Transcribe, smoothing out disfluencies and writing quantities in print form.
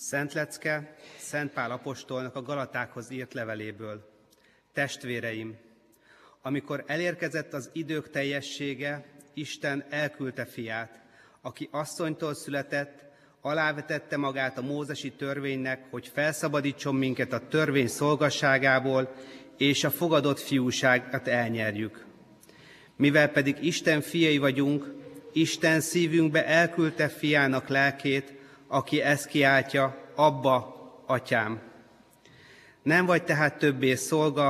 Szent lecke Szent Pál apostolnak a Galatákhoz írt leveléből. Testvéreim, amikor elérkezett az idők teljessége, Isten elküldte fiát, aki asszonytól született, alávetette magát a mózesi törvénynek, hogy felszabadítson minket a törvény szolgasságából, és a fogadott fiúságot elnyerjük. Mivel pedig Isten fiai vagyunk, Isten szívünkbe elküldte fiának lelkét, aki ezt kiáltja, Abba, Atyám. Nem vagy tehát többé szolga,